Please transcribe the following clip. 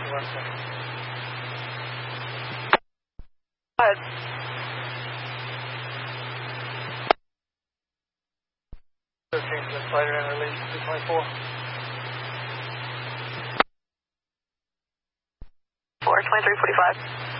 1 second. Go ahead. Change the fighter and release 224. 42345.